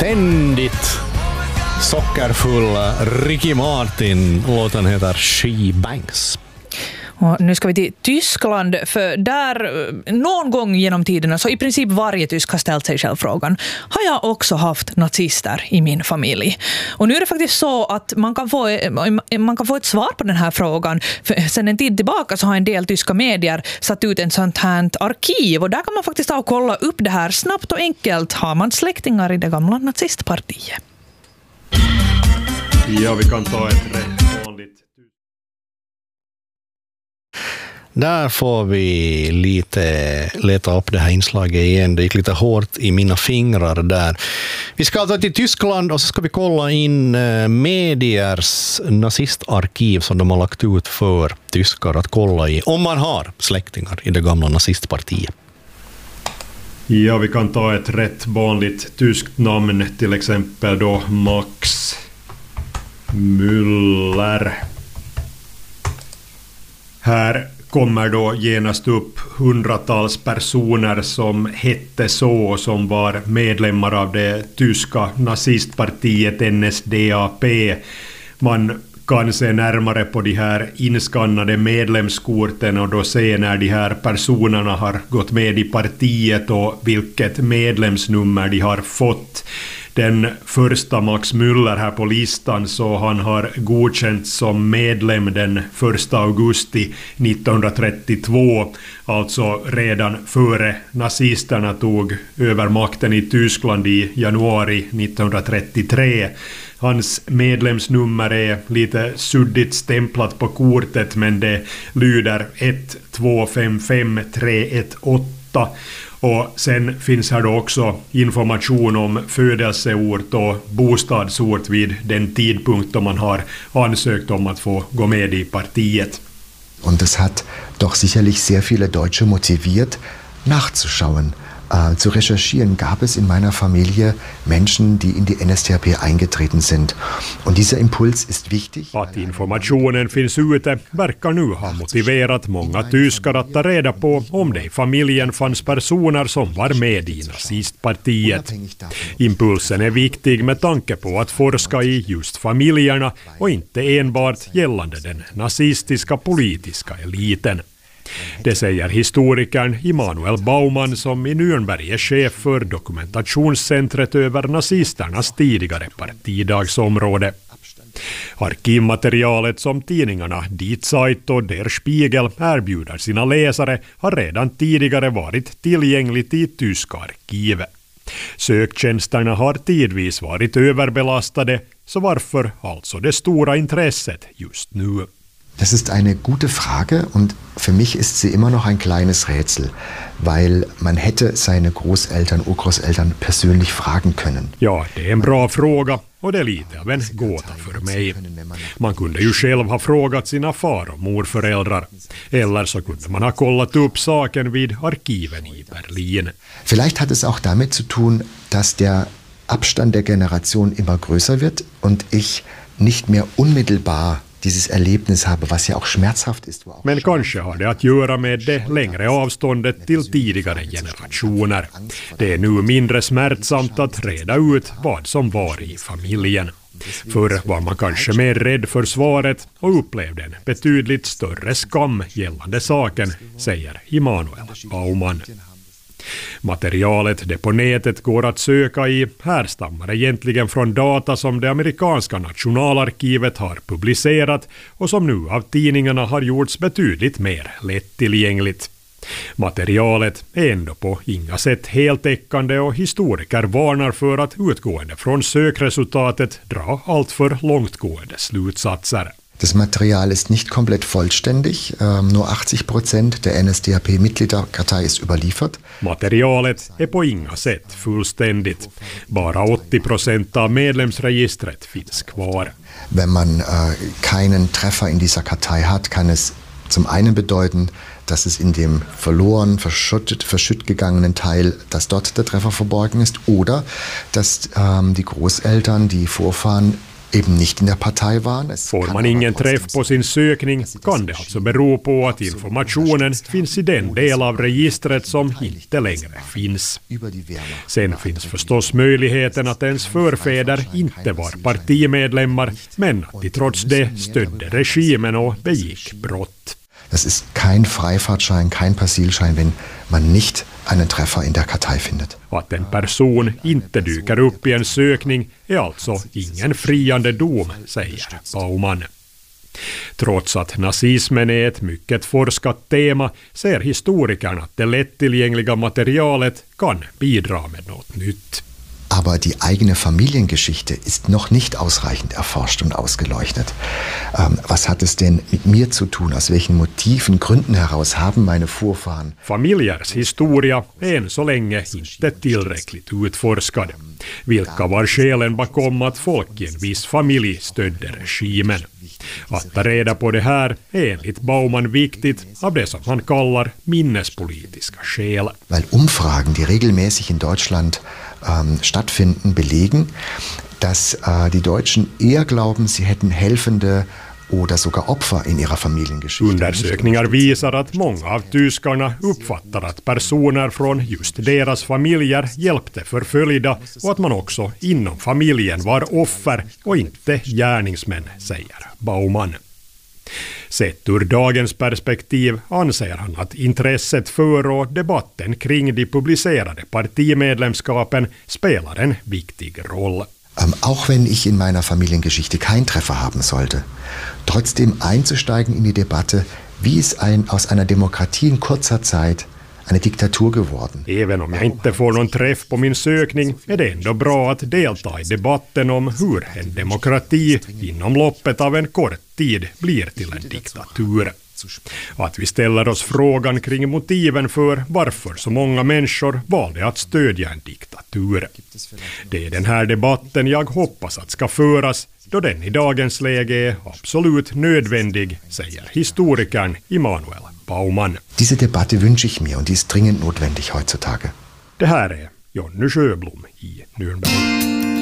ständigt sockerfulla Ricky Martin. Låten heter She Bangs. Och nu ska vi till Tyskland, för där någon gång genom tiderna, så i princip varje tysk har ställt sig själv frågan: har jag också haft nazister i min familj? Och nu är det faktiskt så att man kan få ett svar på den här frågan. För sen en tid tillbaka så har en del tyska medier satt ut en sånt här arkiv, och där kan man faktiskt ta och kolla upp det här snabbt och enkelt. Har man släktingar i det gamla nazistpartiet? Ja, vi kan ta ett rätt vanligt. Där får vi lite leta upp det här inslaget igen. Det gick lite hårt i mina fingrar där. Vi ska alltså till Tyskland och så ska vi kolla in mediers nazistarkiv som de har lagt ut för tyskar att kolla i, om man har släktingar i det gamla nazistpartiet. Ja, vi kan ta ett rätt vanligt tyskt namn, till exempel då Max Müller. Här kommer då genast upp hundratals personer som hette så, som var medlemmar av det tyska nazistpartiet NSDAP. Man kan se närmare på de här inskannade medlemskorten och då se när de här personerna har gått med i partiet och vilket medlemsnummer de har fått. Den första Max Müller här på listan, så han har godkänts som medlem den 1 augusti 1932, alltså redan före nazisterna tog över makten i Tyskland i januari 1933. Hans medlemsnummer är lite suddigt stämplat på kortet, men det lyder 1255318. Och sen finns här då också information om födelseort och bostadsort vid den tidpunkt då man har ansökt om att få gå med i partiet. Und das hat doch sicherlich sehr viele Deutsche motiviert, nachzuschauen. Zu recherchieren, gab es in meiner Familie Menschen, die in die NSDAP eingetreten sind. Und dieser Impuls ist wichtig. Att informationen finns ute verkar nu ha motiverat många tyskar att ta reda på om det i familjen fanns personer som var med i nazistpartiet. Impulsen är viktig med tanke på att forska i just familjerna och inte enbart gällande den nazistiska politiska eliten. Det säger historikern Immanuel Baumann, som i Nürnberg är chef för dokumentationscentret över nazisternas tidigare partidagsområde. Arkivmaterialet som tidningarna Die Zeit och Der Spiegel erbjuder sina läsare har redan tidigare varit tillgängligt i tyska arkivet. Söktjänsterna har tidvis varit överbelastade, så varför alltså det stora intresset just nu? Das ist eine gute Frage und für mich ist sie immer noch ein kleines Rätsel, weil man hätte seine Großeltern, Urgroßeltern persönlich fragen können. Ja, det är en bra fråga och det är lite av en gåta för mig. Man kunde ju själv ha frågat sina far- och morföräldrar, eller så kunde man ha kollat upp saken vid arkiven i Berlin. Vielleicht hat es auch damit zu tun, dass der Abstand der Generation immer größer wird und ich nicht mehr unmittelbar dieses Erlebnis habe, was ja auch schmerzhaft ist. Men kanske har det att göra med det längre avståndet till tidigare generationer. Det är nu mindre smärtsamt att reda ut vad som var i familjen. Förr var man kanske mer rädd för svaret och upplevde en betydligt större skam gällande saken, säger Immanuel Baumann. Materialet det på nätet går att söka i härstammar egentligen från data som det amerikanska nationalarkivet har publicerat och som nu av tidningarna har gjorts betydligt mer lättillgängligt. Materialet är ändå på inga sätt heltäckande och historiker varnar för att utgående från sökresultatet dra allt för långtgående slutsatser. Das Material ist nicht komplett vollständig. Nur 80% der NSDAP-Mitgliederkartei ist überliefert. Materialet är på inga sätt fullständigt. Bara 80% av medlemsregistret finns kvar. Wenn man keinen Treffer in dieser Kartei hat, kann es zum einen bedeuten, dass es in dem verloren, verschütt gegangenen Teil, dass dort der Treffer verborgen ist, oder dass die Großeltern, die Vorfahren eben nicht in der Partei waren. Får man ingen träff på sin sökning kan det alltså bero på att informationen finns i den del av registret som inte längre finns. Sen finns förstås möjligheten att ens förfäder inte var partimedlemmar, men att de trots det stödde regimen och begick brott. Das ist kein Freifahrtschein, kein Persilschein, wenn man nicht einen Treffer in der Kartei findet. Att en person inte dyker upp i en sökning är alltså ingen friande dom, säger Baumann. Trots att nazismen är ett mycket forskat tema ser historikern att det lättillgängliga materialet kan bidra med något nytt. Aber die eigene Familiengeschichte ist noch nicht ausreichend erforscht und ausgeleuchtet. Was hat es denn mit mir zu tun? Aus welchen Motiven, Gründen heraus haben meine Vorfahren? Familjers historia är än så länge inte tillräckligt utforskad. Vilka var skälen bakom att folk i en viss familj stödde regimen? Att ta reda på det här är enligt Baumann viktigt av det som han kallar minnespolitiska skäl. Weil Umfragen, die regelmäßig in Deutschland stattfinden, belegen, dass die Deutschen eher glauben, sie hätten helfende oder sogar Opfer in ihrer Familiengeschichte. Undersökningar visar att många av tyskarna uppfattar att personer från just deras familjer hjälpte förföljda och att man också inom familjen var offer och inte gärningsmän, säger Baumann. Sett ur dagens perspektiv anser han att intresset för och debatten kring de publicerade partimedlemskapen spelar en viktig roll. Auch wenn ich in meiner Familiengeschichte keinen Treffer haben sollte, trotzdem einzusteigen in die Debatte, wie ist aus einer Demokratie in kurzer Zeit eine Diktatur geworden. Även om jag inte får någon träff på min sökning är det ändå bra att delta i debatten om hur en demokrati inom loppet av en kort tid blir till en diktatur. Att vi ställer oss frågan kring motiven för varför så många människor valde att stödja en diktatur. Det är den här debatten jag hoppas att ska föras, då den i dagens läge är absolut nödvändig, säger historikern Immanuel Baumann. Diese Debatte wünsche ich mir und die ist dringend notwendig heutzutage. Det här är Jonny Sjöblom i Nürnberg.